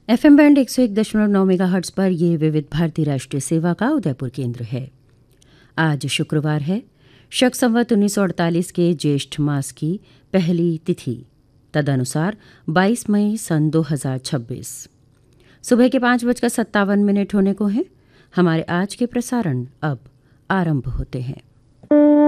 FM band 101.9 megahertz पर ये विविध भारती राष्ट्रीय सेवा का उदयपुर केंद्र है। आज शुक्रवार है, शक संवत 1948 के ज्येष्ठ मास की पहली तिथि, तदनुसार 22 मई सन 2026। सुबह के 5:57 होने को हैं। हमारे आज के प्रसारण अब आरंभ होते हैं।